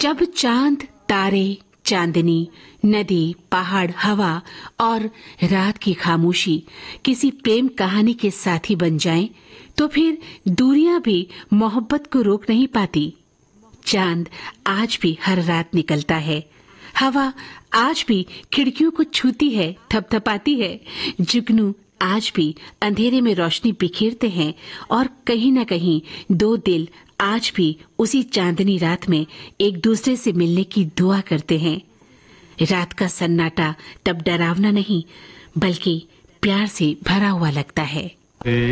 जब चांद, तारे, चांदनी, नदी, पहाड़, हवा और रात की खामोशी किसी प्रेम कहानी के साथी बन जाएं, तो फिर दूरियां भी मोहब्बत को रोक नहीं पाती। चांद आज भी हर रात निकलता है, हवा आज भी खिड़कियों को छूती है, थपथपाती है, जुगनू आज भी अंधेरे में रोशनी बिखेरते हैं और कहीं न कहीं दो दिल आज भी उसी चांदनी रात में एक दूसरे से मिलने की दुआ करते हैं। रात का सन्नाटा तब डरावना नहीं बल्कि प्यार से भरा हुआ लगता है।